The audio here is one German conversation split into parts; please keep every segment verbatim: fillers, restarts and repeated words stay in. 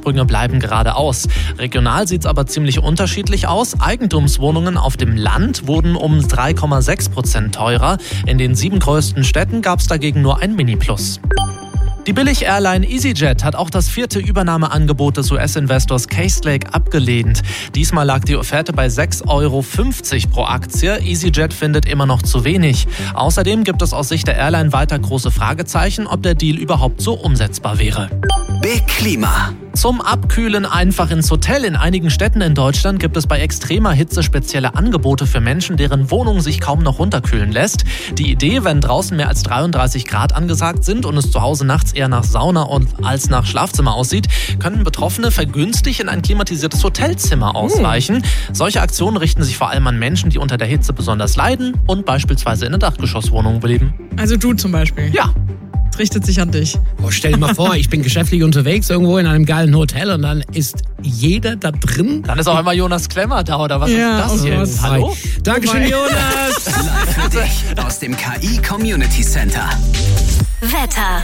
Mietsprünge bleiben geradeaus. Regional sieht es aber ziemlich unterschiedlich aus. Eigentumswohnungen auf dem Land wurden um drei Komma sechs Prozent teurer. In den sieben größten Städten gab es dagegen nur ein Mini-Plus. Die Billig-Airline EasyJet hat auch das vierte Übernahmeangebot des U S-Investors Castlelake abgelehnt. Diesmal lag die Offerte bei sechs Euro fünfzig pro Aktie. EasyJet findet immer noch zu wenig. Außerdem gibt es aus Sicht der Airline weiter große Fragezeichen, ob der Deal überhaupt so umsetzbar wäre. Big Klima. Zum Abkühlen einfach ins Hotel. In einigen Städten in Deutschland gibt es bei extremer Hitze spezielle Angebote für Menschen, deren Wohnung sich kaum noch runterkühlen lässt. Die Idee, wenn draußen mehr als dreiunddreißig Grad angesagt sind und es zu Hause nachts eher nach Sauna und als nach Schlafzimmer aussieht, können Betroffene vergünstigt in ein klimatisiertes Hotelzimmer ausweichen. Uh. Solche Aktionen richten sich vor allem an Menschen, die unter der Hitze besonders leiden und beispielsweise in einer Dachgeschosswohnung leben. Also du zum Beispiel? Ja. Richtet sich an dich. Oh, stell dir mal vor, ich bin geschäftlich unterwegs irgendwo in einem geilen Hotel und dann ist jeder da drin. Dann ist auch immer Jonas Klemmer da, oder was ja, ist das hier? Was? Hallo? Dankeschön, Jonas. Live für dich aus dem K I Community Center. Wetter.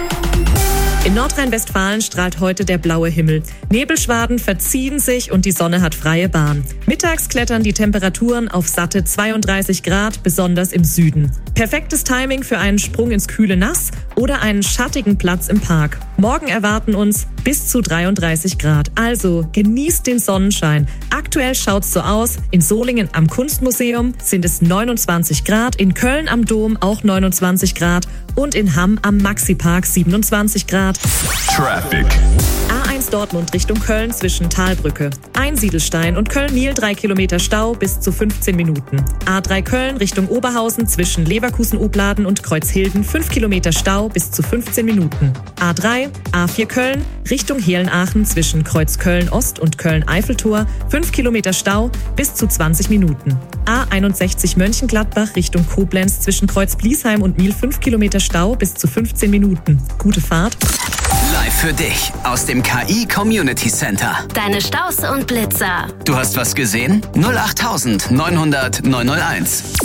In Nordrhein-Westfalen strahlt heute der blaue Himmel. Nebelschwaden verziehen sich und die Sonne hat freie Bahn. Mittags klettern die Temperaturen auf satte zweiunddreißig Grad, besonders im Süden. Perfektes Timing für einen Sprung ins kühle Nass oder einen schattigen Platz im Park. Morgen erwarten uns bis zu dreiunddreißig Grad. Also genießt den Sonnenschein. Aktuell schaut's so aus. In Solingen am Kunstmuseum sind es neunundzwanzig Grad, in Köln am Dom auch neunundzwanzig Grad und in Hamm am Maxi-Park siebenundzwanzig Grad. Traffic. A eins Dortmund Richtung Köln zwischen Talbrücke, Einsiedelstein und Köln-Niel drei Kilometer Stau bis zu fünfzehn Minuten. A drei Köln Richtung Oberhausen zwischen Leverkusen-Obladen und Kreuzhilden fünf Kilometer Stau bis zu fünfzehn Minuten. A drei, A vier Köln Richtung Heelenaachen zwischen Kreuzköln Ost und Köln-Eiffeltor fünf Kilometer Stau bis zu zwanzig Minuten. A einundsechzig Mönchengladbach Richtung Koblenz zwischen Kreuz-Bliesheim und Miel fünf Kilometer Stau bis zu fünfzehn Minuten. Gute Fahrt. Live für dich aus dem K I Community Center. Deine Staus und Blitzer. Du hast was gesehen? null acht neunhundert neunhunderteins.